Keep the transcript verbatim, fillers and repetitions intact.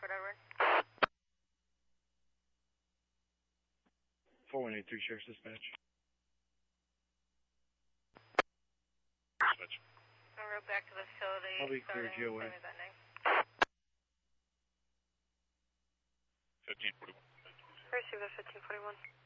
Rockford, Edward. four one eight three, Sheriff's Dispatch. Dispatch. En route back to the facility. I'll be clear, G O A. fifteen forty-one. Receive the fifteen forty-one.